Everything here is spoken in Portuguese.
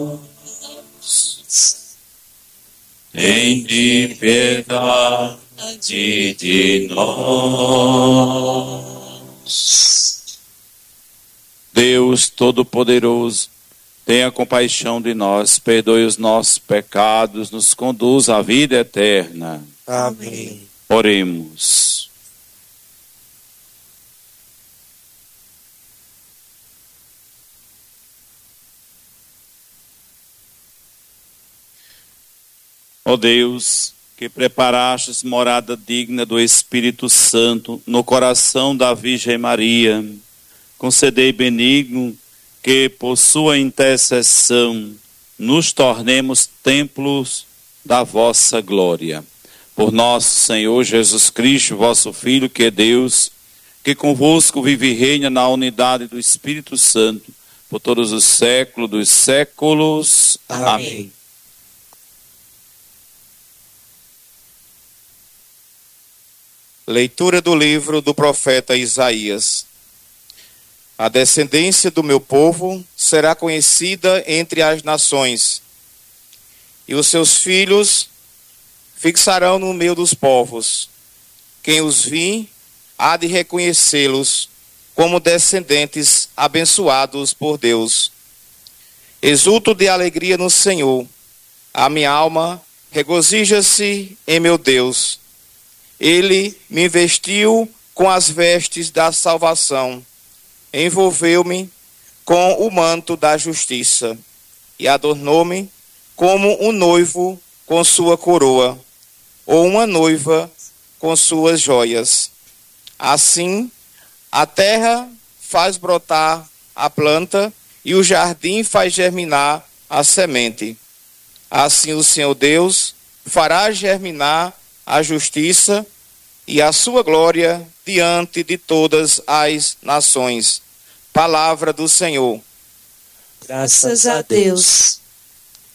Tende piedade de nós. Deus Todo-Poderoso, tenha compaixão de nós, perdoe os nossos pecados, nos conduz à vida eterna. Amém. Oremos. Ó Deus, que preparastes morada digna do Espírito Santo no coração da Virgem Maria, concedei benigno que, por sua intercessão, nos tornemos templos da vossa glória. Por nosso Senhor Jesus Cristo, vosso Filho, que é Deus, que convosco vive e reina na unidade do Espírito Santo, por todos os séculos dos séculos. Amém. Leitura do livro do profeta Isaías. A descendência do meu povo será conhecida entre as nações, e os seus filhos fixarão no meio dos povos. Quem os vir há de reconhecê-los como descendentes abençoados por Deus. Exulto de alegria no Senhor. A minha alma regozija-se em meu Deus. Ele me vestiu com as vestes da salvação, envolveu-me com o manto da justiça e adornou-me como um noivo com sua coroa, ou uma noiva com suas joias. Assim, a terra faz brotar a planta e o jardim faz germinar a semente. Assim o Senhor Deus fará germinar a justiça e a sua glória diante de todas as nações. Palavra do Senhor. Graças a Deus.